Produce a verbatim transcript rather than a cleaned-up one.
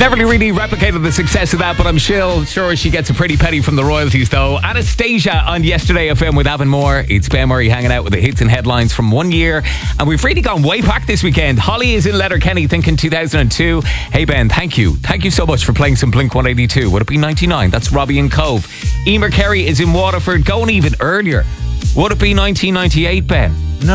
Never really replicated the success of that, but I'm sure, sure she gets a pretty penny from the royalties, though. Anastasia on Yesterday F M with Avon Moore. It's Ben Murray hanging out with the hits and headlines from one year. And we've really gone way back this weekend. Holly is in Letterkenny thinking two thousand two. Hey, Ben, thank you. Thank you so much for playing some Blink one eighty-two. Would it be ninety-nine? That's Robbie and Cove. Emer Kerry is in Waterford, going even earlier. Would it be nineteen ninety-eight, Ben?